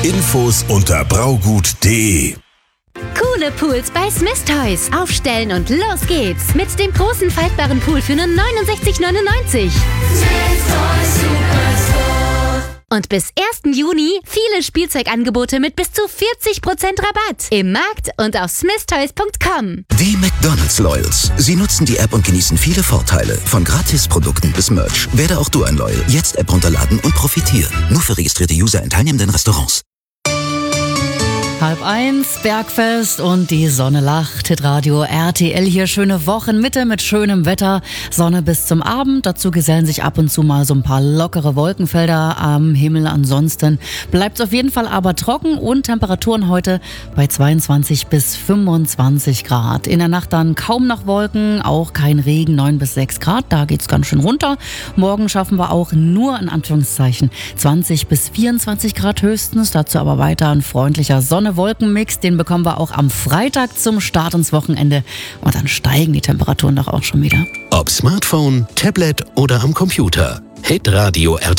Infos unter braugut.de. Coole Pools bei Smith Toys. Aufstellen und los geht's. Mit dem großen faltbaren Pool für nur 69,99. Und bis 1. Juni viele Spielzeugangebote mit bis zu 40% Rabatt. Im Markt und auf smithtoys.com. Die McDonald's Loyals. Sie nutzen die App und genießen viele Vorteile. Von Gratisprodukten bis Merch. Werde auch du ein Loyal. Jetzt App runterladen und profitieren. Nur für registrierte User in teilnehmenden Restaurants. 12:30, Bergfest und die Sonne lacht. Hitradio RTL hier, schöne Wochenmitte mit schönem Wetter. Sonne bis zum Abend. Dazu gesellen sich ab und zu mal so ein paar lockere Wolkenfelder am Himmel. Ansonsten bleibt es auf jeden Fall aber trocken und Temperaturen heute bei 22 bis 25 Grad. In der Nacht dann kaum noch Wolken, auch kein Regen, 9 bis 6 Grad. Da geht's ganz schön runter. Morgen schaffen wir auch nur in Anführungszeichen 20 bis 24 Grad höchstens. Dazu aber weiter ein freundlicher Sonne-Wolken-Mix, den bekommen wir auch am Freitag zum Start ins Wochenende. Und dann steigen die Temperaturen doch auch schon wieder. Ob Smartphone, Tablet oder am Computer. Hitradio RTL.